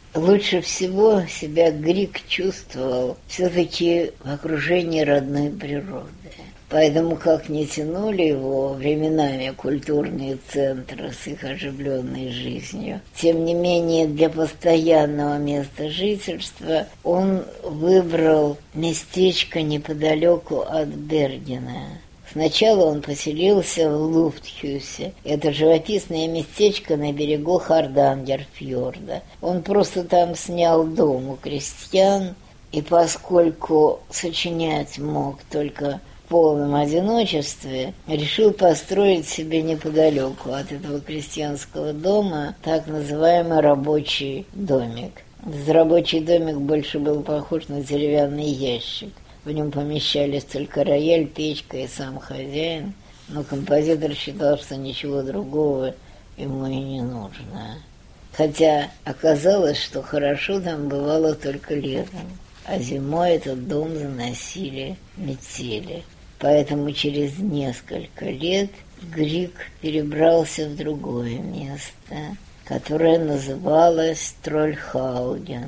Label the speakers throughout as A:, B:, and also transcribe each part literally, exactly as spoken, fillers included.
A: лучше всего себя Григ чувствовал все-таки в окружении родной природы. Поэтому, как не тянули его временами культурные центры с их оживленной жизнью, тем не менее для постоянного места жительства он выбрал местечко неподалеку от Бергена. Сначала он поселился в Луфтхюсе. Это живописное местечко на берегу Хардангерфьорда. Он просто там снял дом у крестьян, и поскольку сочинять мог только в полном одиночестве, решил построить себе неподалеку от этого крестьянского дома так называемый рабочий домик. Этот рабочий домик больше был похож на деревянный ящик. В нем помещались только рояль, печка и сам хозяин, но композитор считал, что ничего другого ему и не нужно. Хотя оказалось, что хорошо там бывало только летом, а зимой этот дом заносили метели. Поэтому через несколько лет Григ перебрался в другое место, которое называлось Трольхауген.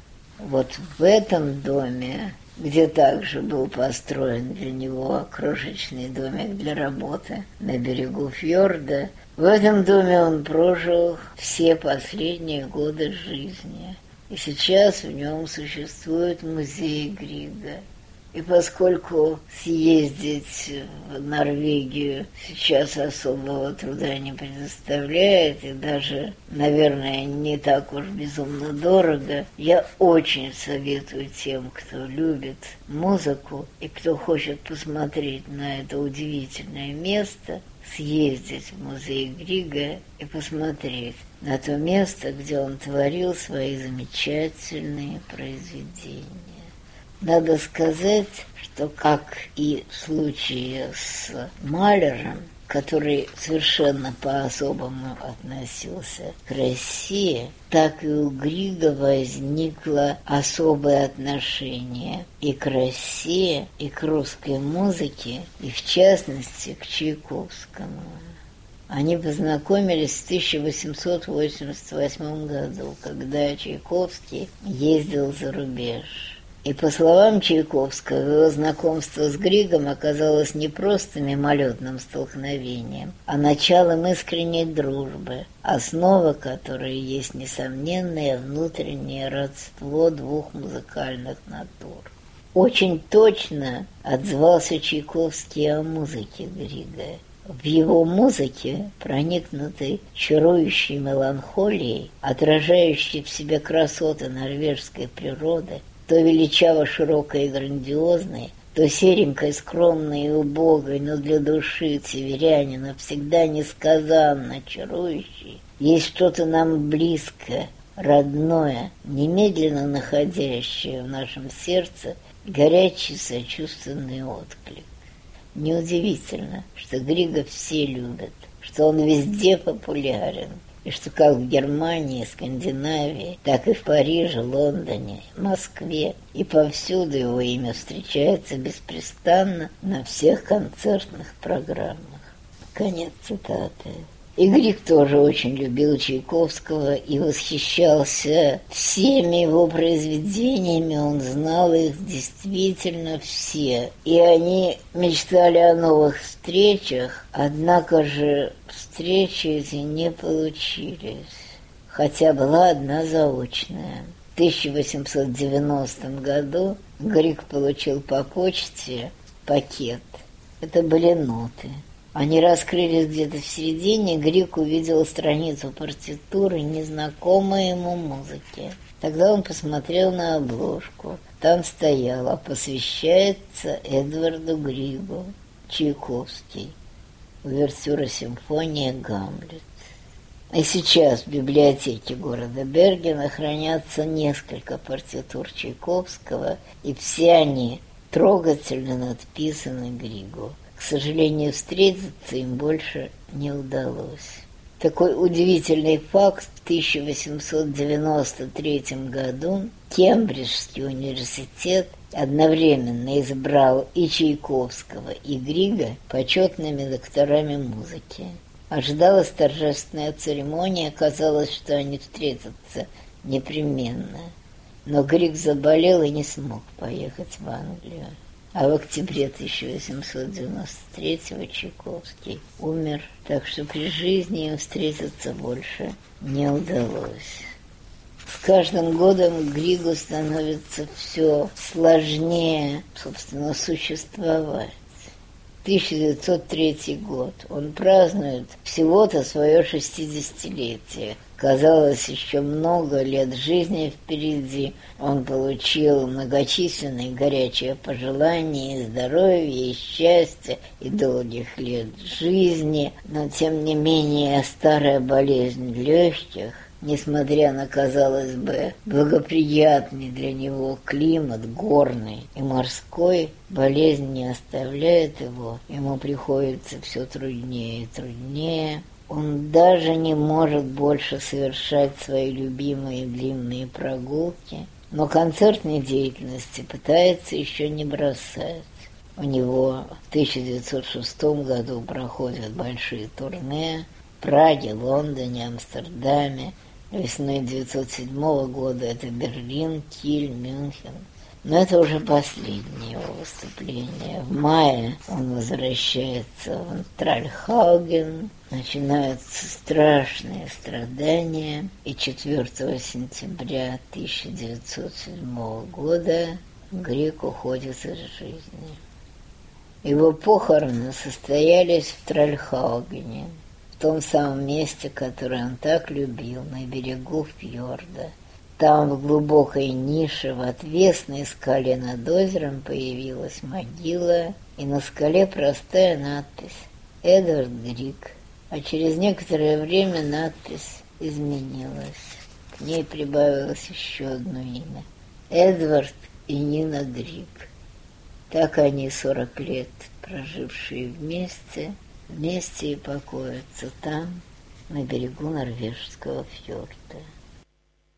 A: Вот в этом доме, где также был построен для него крошечный домик для работы на берегу фьорда, в этом доме он прожил все последние годы жизни. И сейчас в нем существует музей Грига. И поскольку съездить в Норвегию сейчас особого труда не предоставляет, и даже, наверное, не так уж безумно дорого, я очень советую тем, кто любит музыку и кто хочет посмотреть на это удивительное место, съездить в музей Грига и посмотреть на то место, где он творил свои замечательные произведения. Надо сказать, что как и в случае с Малером, который совершенно по-особому относился к России, так и у Грига возникло особое отношение и к России, и к русской музыке, и в частности к Чайковскому. Они познакомились в тысяча восемьсот восемьдесят восьмом году, когда Чайковский ездил за рубеж. И по словам Чайковского, его знакомство с Григом оказалось не просто мимолетным столкновением, а началом искренней дружбы, основа которой есть несомненное внутреннее родство двух музыкальных натур. Очень точно отзывался Чайковский о музыке Грига. В его музыке, проникнутой чарующей меланхолией, отражающей в себе красоты норвежской природы, то величаво широкой и грандиозной, то серенькой, скромной и убогой, но для души северянина всегда несказанно чарующей, есть что-то нам близкое, родное, немедленно находящее в нашем сердце горячий сочувственный отклик. Неудивительно, что Грига все любят, что он везде популярен, и что как в Германии, Скандинавии, так и в Париже, Лондоне, Москве и повсюду его имя встречается беспрестанно на всех концертных программах. Конец цитаты. И Григ тоже очень любил Чайковского и восхищался всеми его произведениями, он знал их действительно все. И они мечтали о новых встречах, однако же встречи эти не получились, хотя была одна заочная. В тысяча восемьсот девяностом году Григ получил по почте пакет. Это были ноты. Они раскрылись где-то в середине, Григ увидел страницу партитуры незнакомой ему музыки. Тогда он посмотрел на обложку. Там стояло «Посвящается Эдварду Григу, Чайковский, увертюра симфонии «Гамлет». И сейчас в библиотеке города Бергена хранятся несколько партитур Чайковского, и все они трогательно надписаны Григу. К сожалению, встретиться им больше не удалось. Такой удивительный факт: в тысяча восемьсот девяносто третьем году Кембриджский университет одновременно избрал и Чайковского, и Грига почетными докторами музыки. Ожидалась торжественная церемония, казалось, что они встретятся непременно. Но Грик заболел и не смог поехать в Англию. А в октябре тысяча восемьсот девяносто третьего Чайковский умер, так что при жизни им встретиться больше не удалось. С каждым годом Григу становится все сложнее, собственно, существовать. тысяча девятьсот третий год. Он празднует всего-то свое шестидесятилетие. Казалось, еще много лет жизни впереди. Он получил многочисленные горячие пожелания и здоровья, и счастья, и долгих лет жизни. Но, тем не менее, старая болезнь легких, несмотря на, казалось бы, благоприятный для него климат, горный и морской, болезнь не оставляет его. Ему приходится все труднее и труднее. Он даже не может больше совершать свои любимые длинные прогулки, но концертной деятельности пытается еще не бросать. У него в тысяча девятьсот шестом году проходят большие турне в Праге, Лондоне, Амстердаме. Весной тысяча девятьсот седьмого года это Берлин, Киль, Мюнхен. Но это уже последнее его выступление. В мае он возвращается в Тральхауген. Начинаются страшные страдания. И четвёртого сентября тысяча девятьсот седьмого года Грик уходит из жизни. Его похороны состоялись в Тральхаугене, в том самом месте, которое он так любил, на берегу фьорда. Там в глубокой нише в отвесной скале над озером появилась могила, и на скале простая надпись «Эдвард Грик». А через некоторое время надпись изменилась. К ней прибавилось еще одно имя – Эдвард и Нина Грик. Так они сорок лет, прожившие вместе, вместе и покоятся там, на берегу норвежского фьорда.